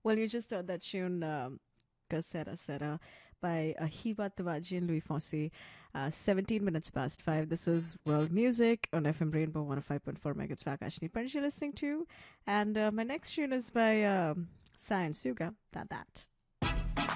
Well, you just heard that tune, Sera Sera, by Hiba Tawaji and Louis Fonsi. 17 minutes past 5. This is World Music on FM Rainbow 105.4 megahertz. Vakashni Panch you're listening to. And my next tune is by Science Yuga. That.